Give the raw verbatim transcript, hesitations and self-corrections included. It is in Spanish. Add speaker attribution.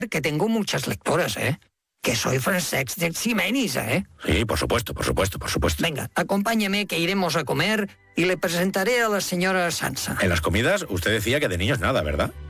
Speaker 1: que tengo muchas lectoras, ¿eh? Que soy Francesc de Ximenis, ¿eh?
Speaker 2: Sí, por supuesto, por supuesto, por supuesto.
Speaker 1: Venga, acompáñame que iremos a comer y le presentaré a la señora Sansa.
Speaker 2: En las comidas usted decía que de niños nada, ¿verdad?